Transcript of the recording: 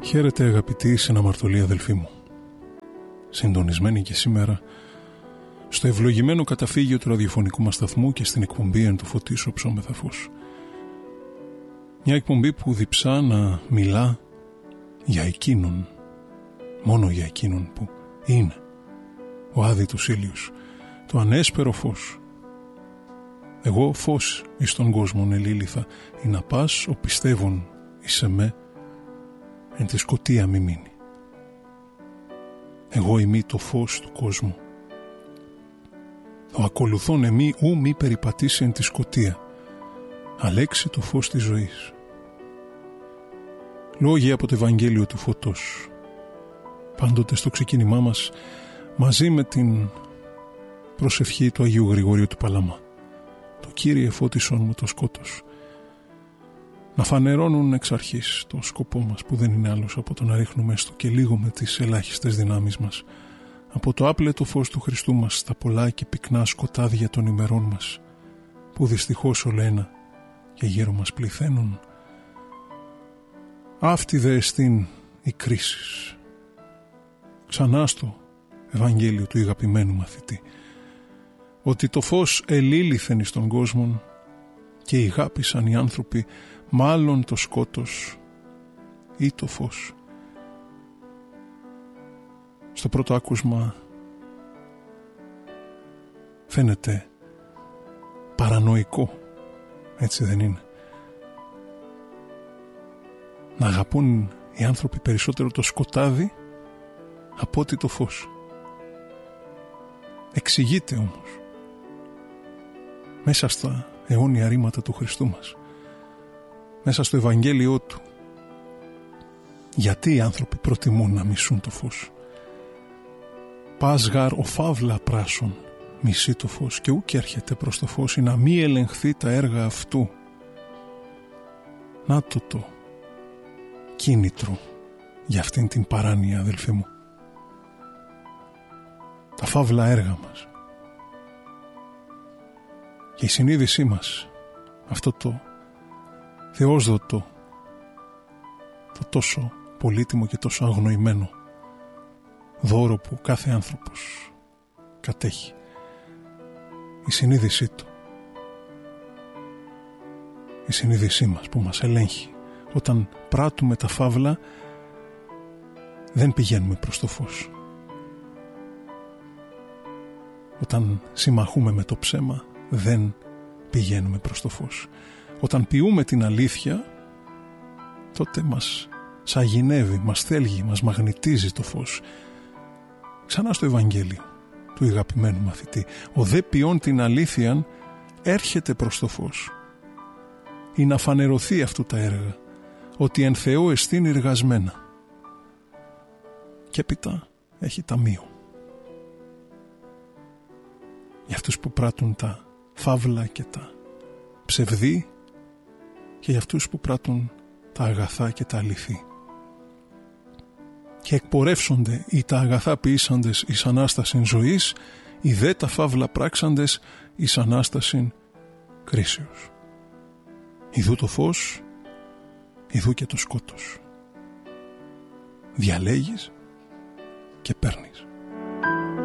Χαίρετε αγαπητοί συναμαρτωλοί αδελφοί μου. Συντονισμένοι και σήμερα στο ευλογημένο καταφύγιο του ραδιοφωνικού μας σταθμού και στην εκπομπή «Εν το φωτί σου ψώμεθα φως». Μια εκπομπή που διψά να μιλά για εκείνον, μόνο για εκείνον που είναι ο άδειτος ήλιος, το ανέσπερο φως. Εγώ φως εις τον κόσμον ελήλυθα, ή να πας ο πιστεύων εις εμέ, εν τη σκοτία μη μείνει. Εγώ ημί το φως του κόσμου. Ο ακολουθών εμεί ου μη περιπατήσει εν τη σκοτία, αλέξει το φως της ζωής. Λόγια από το Ευαγγέλιο του Φωτός. Πάντοτε στο ξεκίνημά μας, μαζί με την προσευχή του Αγίου Γρηγορίου του Παλαμά. Το Κύριε φώτισον μου το σκότος. Να φανερώνουν εξ αρχής το σκοπό μας, που δεν είναι άλλος από το να ρίχνουμε έστω και λίγο με τις ελάχιστες δυνάμεις μας από το άπλετο φως του Χριστού μας στα πολλά και πυκνά σκοτάδια των ημερών μας, που δυστυχώς ολένα και γύρω μας πληθαίνουν. Αυτή δε εστίν η κρίση. Ξανά στο Ευαγγέλιο του αγαπημένου μαθητή, ότι το φως ελήλυθεν εις τον κόσμο και ηγάπησαν οι άνθρωποι μάλλον το σκότος ή το φως. Στο πρώτο άκουσμα φαίνεται παρανοϊκό, έτσι δεν είναι? Να αγαπούν οι άνθρωποι περισσότερο το σκοτάδι από ότι το φως. Εξηγείται όμως μέσα στα αιώνια ρήματα του Χριστού μας, μέσα στο Ευαγγέλιό του, γιατί οι άνθρωποι προτιμούν να μισούν το φως. Πας γαρ ο φαύλα πράσων μισεί το φως και ούκ έρχεται προς το φως, ή να μη ελεγχθεί τα έργα αυτού. Να το κίνητρο για αυτήν την παράνοια, αδελφοί μου. Τα φαύλα έργα μας και η συνείδησή μας, αυτό το θεόσδοτο, το τόσο πολύτιμο και τόσο αγνοημένο δώρο που κάθε άνθρωπος κατέχει, η συνείδησή του, η συνείδησή μας που μας ελέγχει. Όταν πράττουμε τα φαύλα δεν πηγαίνουμε προς το φως. Όταν συμμαχούμε με το ψέμα δεν πηγαίνουμε προς το φως. Όταν ποιούμε την αλήθεια, τότε μας σαγηνεύει, μας θέλγει, μας μαγνητίζει το φως. Ξανά στο Ευαγγέλιο του αγαπημένου μαθητή, ο δε ποιών την αλήθειαν έρχεται προς το φως, ή να φανερωθεί αυτού τα έργα, ότι εν Θεώ εστίν εργασμένα. Και έπειτα έχει ταμείο για αυτούς που πράττουν τα φαύλα και τα ψευδή, και για αυτούς που πράττουν τα αγαθά και τα αληθή. Και εκπορεύσονται οι τα αγαθά ποιήσαντες εις Ανάστασιν ζωής, οι δε τα φαύλα πράξαντες εις Ανάστασιν κρίσεως. Ιδού το φως, ιδού και το σκότος. Διαλέγεις και παίρνεις.